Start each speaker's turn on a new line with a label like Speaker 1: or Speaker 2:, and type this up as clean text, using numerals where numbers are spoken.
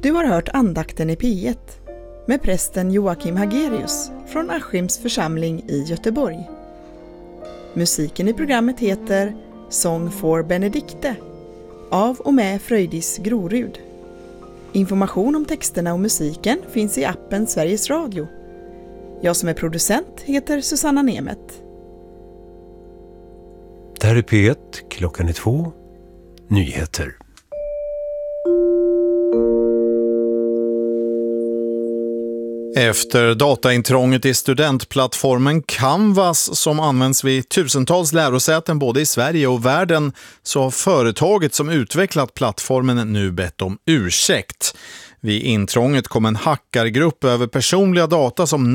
Speaker 1: Du har hört andakten i P1 med prästen Joakim Hagerius från Askims församling i Göteborg. Musiken i programmet heter Sång for Benedikte av och med Fröjdis Grorud. Information om texterna och musiken finns i appen Sveriges Radio. Jag som är producent heter Susanna Nemet.
Speaker 2: Där är P1, klockan är 2, nyheter.
Speaker 3: Efter dataintrånget i studentplattformen Canvas som används vid tusentals lärosäten både i Sverige och världen så har företaget som utvecklat plattformen nu bett om ursäkt. Vid intrånget kom en hackargrupp över personliga data som